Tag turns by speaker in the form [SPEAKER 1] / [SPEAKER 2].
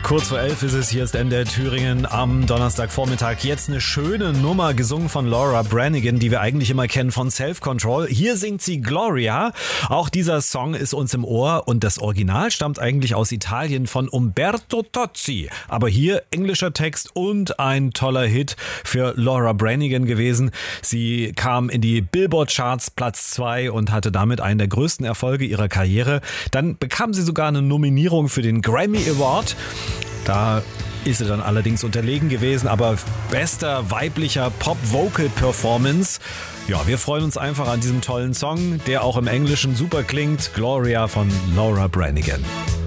[SPEAKER 1] Kurz vor 11 ist es, hier ist MDR Thüringen am Donnerstagvormittag. Jetzt eine schöne Nummer, gesungen von Laura Branigan, die wir eigentlich immer kennen von Self Control. Hier singt sie Gloria. Auch dieser Song ist uns im Ohr und das Original stammt eigentlich aus Italien von Umberto Tozzi. Aber hier englischer Text und ein toller Hit für Laura Branigan gewesen. Sie kam in die Billboard-Charts Platz 2 und hatte damit einen der größten Erfolge ihrer Karriere. Dann bekam sie sogar eine Nominierung für den Grammy Award. Da ist sie dann allerdings unterlegen gewesen, aber bester weiblicher Pop-Vocal-Performance. Ja, wir freuen uns einfach an diesem tollen Song, der auch im Englischen super klingt. Gloria von Laura Branigan.